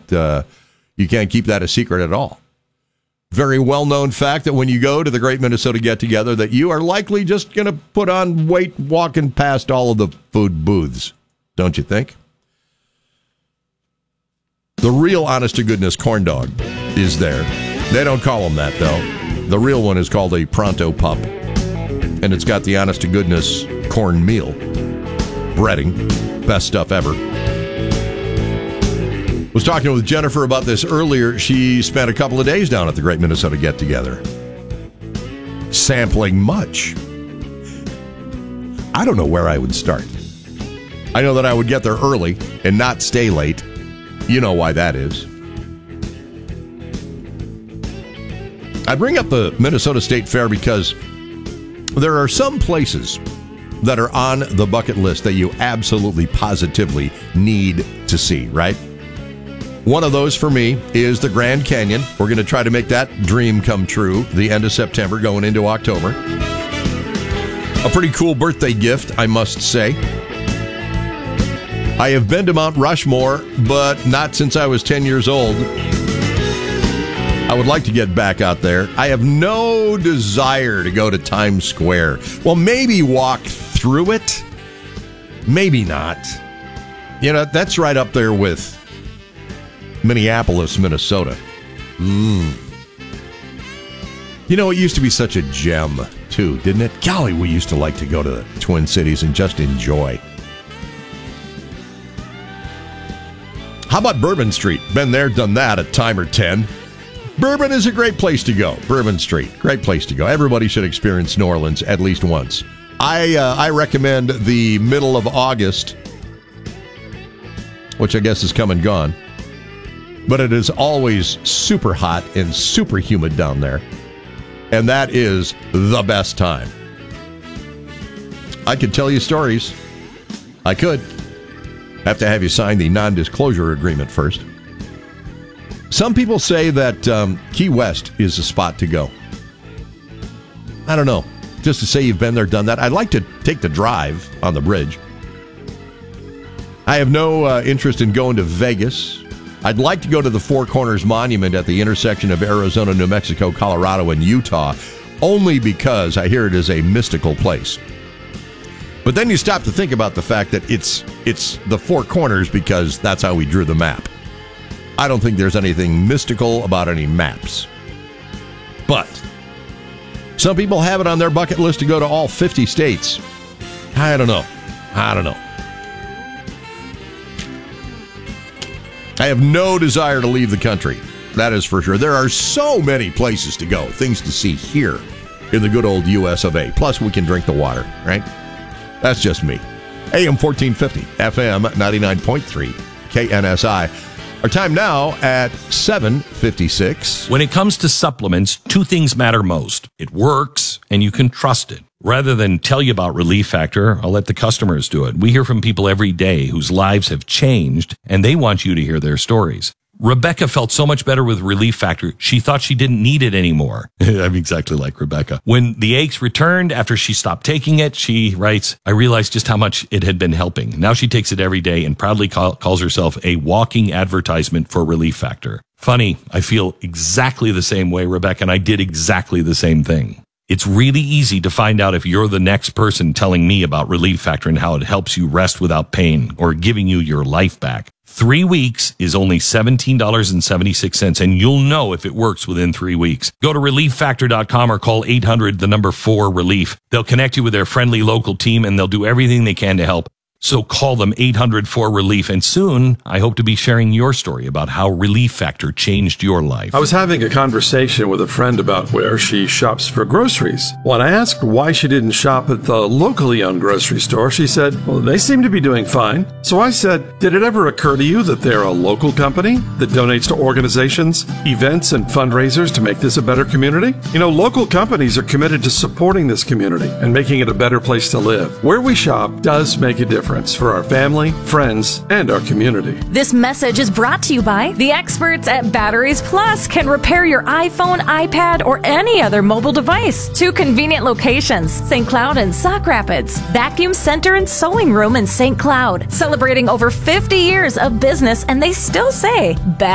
keep that a secret at all. Very well-known fact that when you go to the Great Minnesota Get-Together, that you are likely just going to put on weight walking past all of the food booths, don't you think? The real honest-to-goodness corn dog is there. They don't call them that, though. The real one is called a Pronto Pup, and it's got the honest-to-goodness corn meal. Breading. Best stuff ever. Was talking with Jennifer about this earlier. She spent a couple of days down at the Great Minnesota Get-Together. Sampling much. I don't know where I would start. I know that I would get there early and not stay late. You know why that is. I bring up the Minnesota State Fair because there are some places that are on the bucket list that you absolutely, positively need to see, right? One of those for me is the Grand Canyon. We're going to try to make that dream come true the end of September going into October. A pretty cool birthday gift, I must say. I have been to Mount Rushmore, but not since I was 10 years old. I would like to get back out there. I have no desire to go to Times Square. Well, maybe walk through it. Maybe not. You know, that's right up there with Minneapolis, Minnesota. You know, it used to be such a gem, too, didn't it? Golly, we used to like to go to the Twin Cities and just enjoy. How about Bourbon Street? Been there, done that, a time or 10. Bourbon is a great place to go. Bourbon Street, great place to go. Everybody should experience New Orleans at least once. I recommend the middle of August, which I guess is come and gone. But it is always super hot and super humid down there. And that is the best time. I could tell you stories. I could. Have to have you sign the non-disclosure agreement first. Some people say that Key West is a spot to go. I don't know. Just to say you've been there, done that. I'd like to take the drive on the bridge. I have no interest in going to Vegas. I'd like to go to the Four Corners Monument at the intersection of Arizona, New Mexico, Colorado, and Utah, only because I hear it is a mystical place. But then you stop to think about the fact that it's the Four Corners because that's how we drew the map. I don't think there's anything mystical about any maps. But some people have it on their bucket list to go to all 50 states. I don't know. I have no desire to leave the country. That is for sure. There are so many places to go, things to see here in the good old U.S. of A. Plus, we can drink the water, right? That's just me. AM 1450, FM 99.3, KNSI. Our time now at 7:56. When it comes to supplements, two things matter most. It works, and you can trust it. Rather than tell you about Relief Factor, I'll let the customers do it. We hear from people every day whose lives have changed, and they want you to hear their stories. Rebecca felt so much better with Relief Factor, she thought she didn't need it anymore. I'm exactly like Rebecca. When the aches returned after she stopped taking it, she writes, I realized just how much it had been helping. Now she takes it every day and proudly calls herself a walking advertisement for Relief Factor. Funny, I feel exactly the same way, Rebecca, and I did exactly the same thing. It's really easy to find out if you're the next person telling me about Relief Factor and how it helps you rest without pain or giving you your life back. 3 weeks is only $17.76, and you'll know if it works within 3 weeks. Go to ReliefFactor.com or call 800-4-RELIEF. They'll connect you with their friendly local team, and they'll do everything they can to help. So call them 800-4-RELIEF, and soon I hope to be sharing your story about how Relief Factor changed your life. I was having a conversation with a friend about where she shops for groceries. When I asked why she didn't shop at the locally owned grocery store, she said, well, they seem to be doing fine. So I said, did it ever occur to you that they're a local company that donates to organizations, events, and fundraisers to make this a better community? You know, local companies are committed to supporting this community and making it a better place to live. Where we shop does make a difference for our family, friends, and our community. This message is brought to you by the experts at Batteries Plus. Can repair your iPhone, iPad, or any other mobile device. 2 convenient locations, St. Cloud and Sauk Rapids. Vacuum Center and Sewing Room in St. Cloud. Celebrating over 50 years of business, and they still say